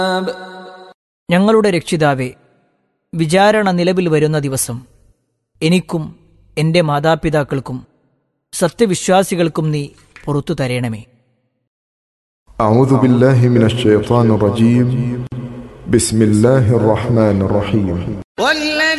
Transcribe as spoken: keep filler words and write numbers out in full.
ഞങ്ങളുടെ രക്ഷിതാവേ, വിചാരണ നിലവിൽ വരുന്ന ദിവസം എനിക്കും എൻ്റെ മാതാപിതാക്കൾക്കും സത്യവിശ്വാസികൾക്കും നീ പുറത്തു തരേണമേ. أعوذ بالله من الشيطان الرجيم. بسم الله الرحمن الرحيم.